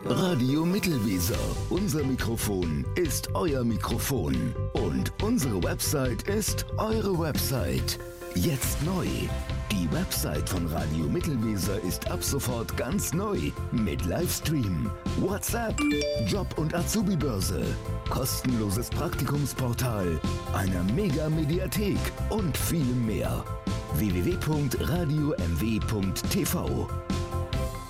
Radio Mittelweser. Unser Mikrofon ist euer Mikrofon. Und unsere Website ist eure Website. Jetzt neu. Die Website von Radio Mittelweser ist ab sofort ganz neu. Mit Livestream, WhatsApp, Job- und Azubi-Börse, kostenloses Praktikumsportal, einer Mega-Mediathek und vielem mehr. www.radiomw.tv